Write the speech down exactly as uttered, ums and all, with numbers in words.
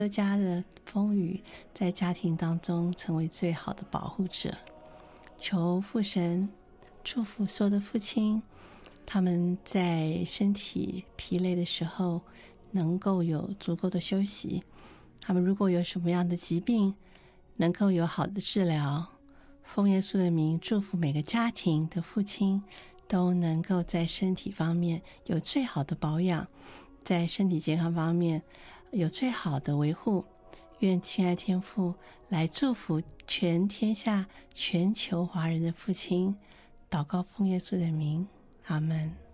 各家的风雨，在家庭当中成为最好的保护者。求父神祝福所有的父亲，他们在身体疲累的时候能够有足够的休息，他们如果有什么样的疾病能够有好的治疗。奉耶稣的名祝福每个家庭的父亲都能够在身体方面有最好的保养，在身体健康方面有最好的维护。愿亲爱天父来祝福全天下全球华人的父亲，祷告奉耶稣的名，阿们。